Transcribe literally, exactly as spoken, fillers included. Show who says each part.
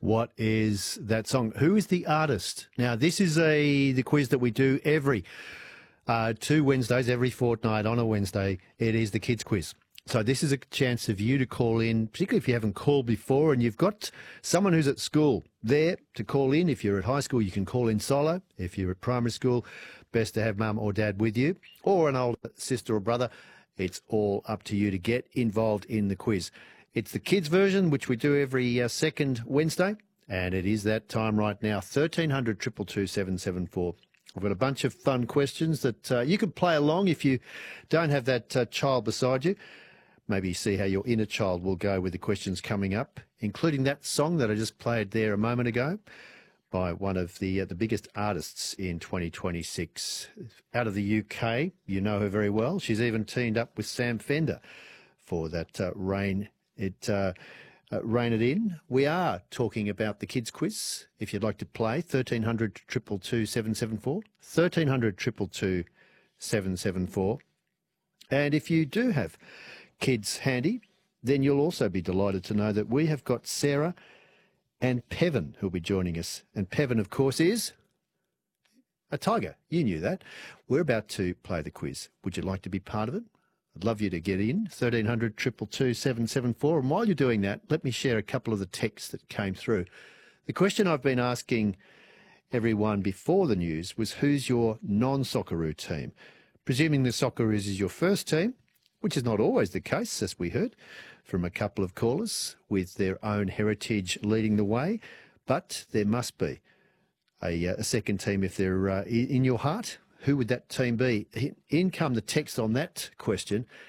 Speaker 1: What is that song? Who is the artist? Now, this is a the quiz that we do every uh, two Wednesdays, every fortnight on a Wednesday. It is the kids quiz. So this is a chance of you to call in, particularly if you haven't called before and you've got someone who's at school there to call in. If you're at high school, you can call in solo. If you're at primary school, best to have mum or dad with you, or an older sister or brother. It's all up to you to get involved in the quiz. It's the kids version, which we do every uh, second Wednesday, and it is that time right now, thirteen hundred, two two two, seven seven four. We've got a bunch of fun questions that uh, you can play along if you don't have that uh, child beside you. Maybe see how your inner child will go with the questions coming up, including that song that I just played there a moment ago by one of the uh, the biggest artists in twenty twenty-six. Out of the U K, you know her very well. She's even teamed up with Sam Fender for that uh, Rain It uh, uh, Rain It In. We are talking about the kids quiz. If you'd like to play, thirteen hundred, two two two, seven seven four, thirteen hundred, two two two, seven seven four. And if you do have kids handy, then you'll also be delighted to know that we have got Sarah and Pevan who'll be joining us. And Pevan, of course, is a tiger. You knew that. We're about to play the quiz. Would you like to be part of it? I'd love you to get in, thirteen hundred, two two two, seven seven four. And while you're doing that, let me share a couple of the texts that came through. The question I've been asking everyone before the news was, who's your non-Socceroo team? Presuming the Socceroos is your first team, which is not always the case, as we heard from a couple of callers with their own heritage leading the way, but there must be a, a second team if they're uh, in your heart. Who would that team be? In come the text on that question,